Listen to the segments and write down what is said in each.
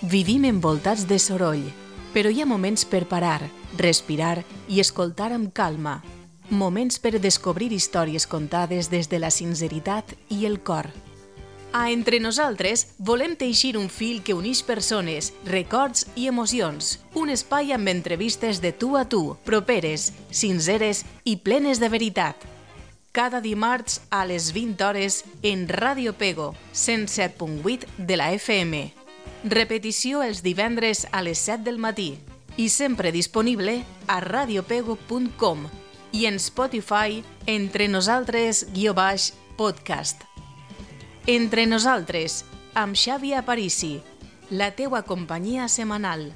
Vivim envoltats de soroll, però hi ha moments per parar, respirar i escoltar amb calma. Moments per descobrir històries contades des de la sinceritat i el cor. A Entre Nosaltres volem teixir un fil que uneix persones, records i emocions. Un espai amb entrevistes de tu a tu, properes, sinceres i plenes de veritat. Cada dimarts a les 20 hores en Ràdio Pego, 107.8 de la FM. Repetició els divendres a les 7 del matí i sempre disponible a radiopego.com i en Spotify Entre Nosaltres-podcast. Entre Nosaltres, amb Xavi Aparici, la teua companyia setmanal.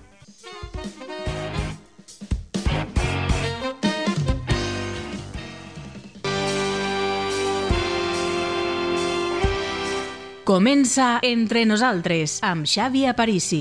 Comença Entre Nosaltres, amb Xavi Aparici.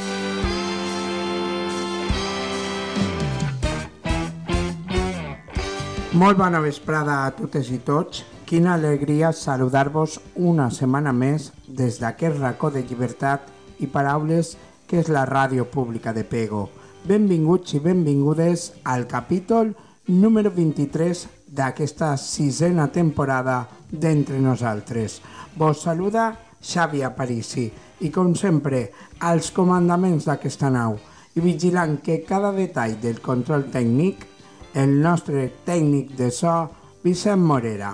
Molt bona vesprada a totes i tots. Quina alegria saludar-vos una setmana més des d'aquest racó de llibertat i paraules que és la ràdio pública de Pego. Benvinguts i benvingudes al capítol número 23 d'aquesta sisena temporada d'Entre Nosaltres. Vos saluda Xavi Aparici i, com sempre, als comandaments d'aquesta nau i vigilant que cada detall del control tècnic, el nostre tècnic de so, Vicent Morera.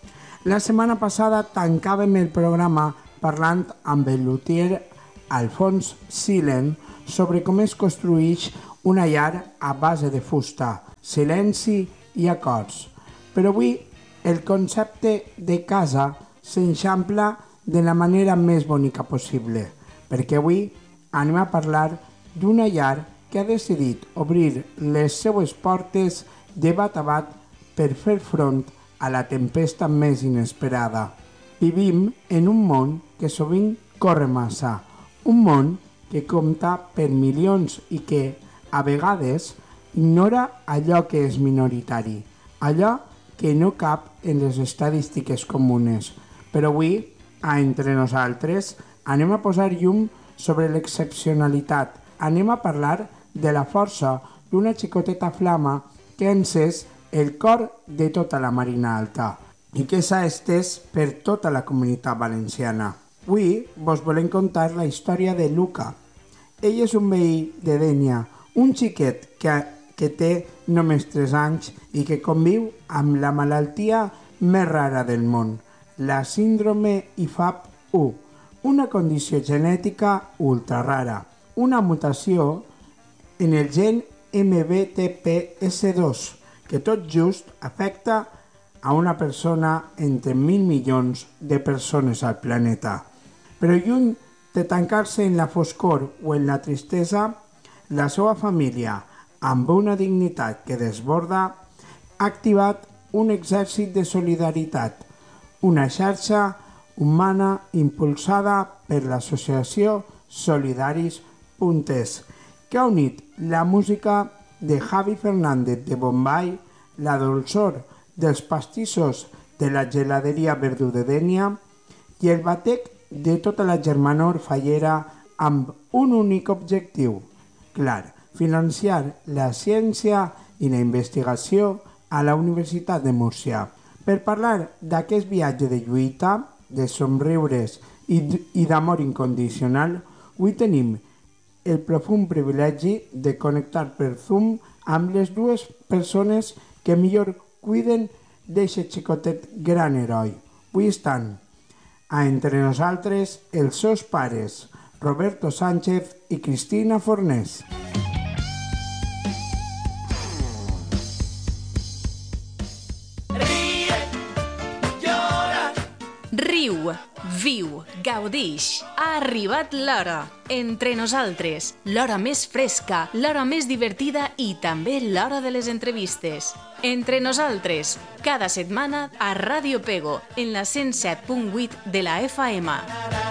La setmana passada tancàvem el programa parlant amb el lutier Alfons Silen sobre com es construïx una llar a base de fusta, silenci i acords. Però avui el concepte de casa s'enxampla de la manera més bonica possible, perquè avui anem a parlar d'una llar que ha decidit obrir les seues portes de bat a bat per fer front a la tempesta més inesperada. Vivim en un món que sovint corre massa, un món que compta per milions i que, a vegades, ignora allò que és minoritari, allò que no cap en les estadístiques comunes. Però avui, a Entre Nosaltres, anem a posar llum sobre l'excepcionalitat. Anem a parlar de la força d'una xicoteta flama que ha encès el cor de tota la Marina Alta i que s'ha estès per tota la comunitat valenciana. Avui vos volem contar la història de Luca. Ell és un veí de Dénia, un xiquet que té només 3 anys i que conviu amb la malaltia més rara del món, la síndrome IFAP-1, una condició genètica ultra rara, una mutació en el gen MBTPS2, que tot just afecta a una persona entre 1.000 milions de persones al planeta. Però lluny de tancar-se en la foscor o en la tristesa, la seva família, amb una dignitat que desborda, ha activat un exèrcit de solidaritat, una xarxa humana impulsada per l'associació Solidaris.es, que ha unit la música de Javi Fernández de Bombay, la dolçor dels pastissos de la geladeria Verdú de Dénia i el batec de tota la germanor fallera amb un únic objectiu, clar, financiar la ciència i la investigació a la Universitat de Múrcia. Per parlar d'aquest viatge de lluita, de somriures i d'amor incondicional, avui tenim el profund privilegi de connectar per Zoom amb les dues persones que millor cuiden d'eixe xicotet gran heroi. Avui estan a Entre Nosaltres els seus pares, Roberto Sánchez i Cristina Fornés. Riu, viu, gaudix. Ha arribat l'hora. Entre Nosaltres, l'hora més fresca, l'hora més divertida i també l'hora de les entrevistes. Entre Nosaltres, cada setmana a Ràdio Pego, en la 107.8 de la FM.